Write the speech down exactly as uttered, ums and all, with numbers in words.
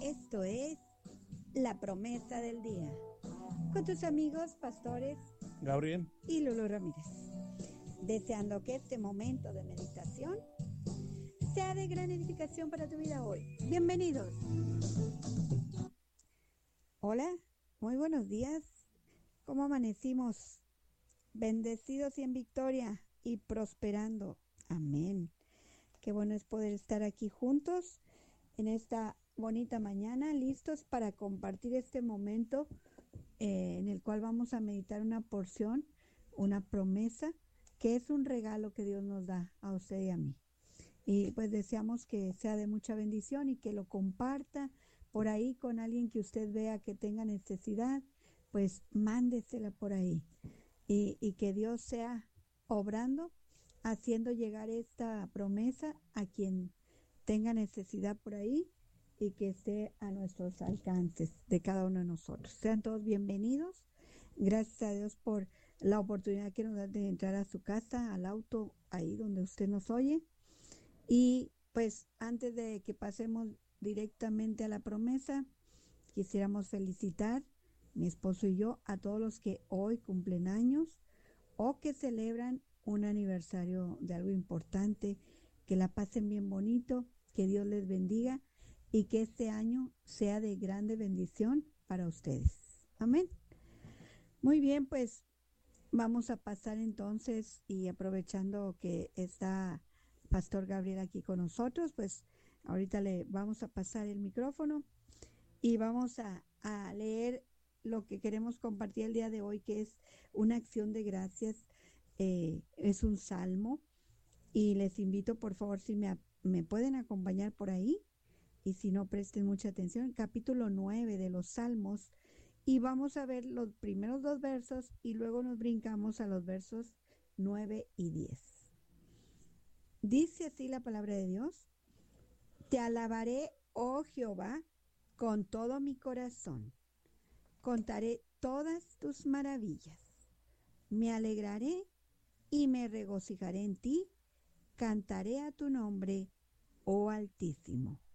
Esto es La Promesa del Día, con tus amigos pastores Gabriel y Lulu Ramírez, deseando que este momento de meditación sea de gran edificación para tu vida hoy. Bienvenidos. Hola, muy buenos días. ¿Cómo amanecimos? Bendecidos y en victoria y prosperando. Amén. Qué bueno es poder estar aquí juntos en esta bonita mañana, listos para compartir este momento eh, en el cual vamos a meditar una porción, una promesa, que es un regalo que Dios nos da a usted y a mí. Y pues deseamos que sea de mucha bendición y que lo comparta por ahí con alguien que usted vea que tenga necesidad, pues mándesela por ahí. Y, y que Dios sea obrando, haciendo llegar esta promesa a quien tenga necesidad por ahí y que esté a nuestros alcances de cada uno de nosotros. Sean todos bienvenidos. Gracias a Dios por la oportunidad que nos da de entrar a su casa, al auto, ahí donde usted nos oye. Y pues antes de que pasemos directamente a la promesa, quisiéramos felicitar, mi esposo y yo, a todos los que hoy cumplen años o que celebran un aniversario de algo importante. Que la pasen bien bonito, que Dios les bendiga y que este año sea de grande bendición para ustedes. Amén. Muy bien, pues vamos a pasar entonces, y aprovechando que está Pastor Gabriel aquí con nosotros, pues ahorita le vamos a pasar el micrófono y vamos a, a leer lo que queremos compartir el día de hoy, que es una acción de gracias. Eh, es un salmo y les invito, por favor, si me, me pueden acompañar por ahí, y si no, presten mucha atención, capítulo nueve de los Salmos, y vamos a ver los primeros dos versos y luego nos brincamos a los versos nueve y diez. Dice así la palabra de Dios: Te alabaré, oh Jehová, con todo mi corazón. Contaré todas tus maravillas. Me alegraré y me regocijaré en ti. Cantaré a tu nombre, oh Altísimo.